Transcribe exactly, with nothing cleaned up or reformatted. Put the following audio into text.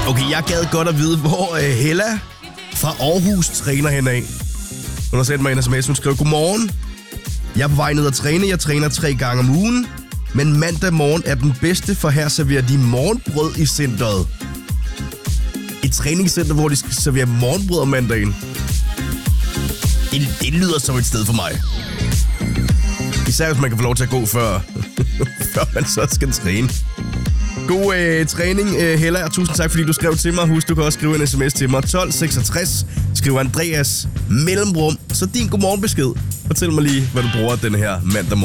Okay, jeg gad godt at vide, hvor uh, Hella fra Aarhus træner henad. Hun har sendt mig en sms, hun skrev, godmorgen. Jeg er på vej ned at træne. Jeg træner tre gange om ugen. Men mandag morgen er den bedste, for her serverer de morgenbrød i centret. Et træningscenter, hvor de skal servere morgenbrød om mandagen. Det, det lyder som et sted for mig. Især hvis man kan få lov til at gå, før, før man så skal træne. God øh, træning, øh, Hella, og tusind tak, fordi du skrev til mig. Husk, du kan også skrive en sms til mig. tolv seksogtres, skriv Andreas mellemrum, så din godmorgenbesked. Fortæl mig lige, hvad du bruger den her mandag morgen.